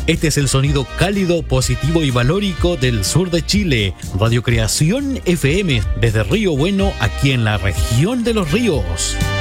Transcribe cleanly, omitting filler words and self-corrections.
Este es el sonido cálido, positivo y valórico del sur de Chile. Radio Creación FM desde Río Bueno, aquí en la región de los ríos.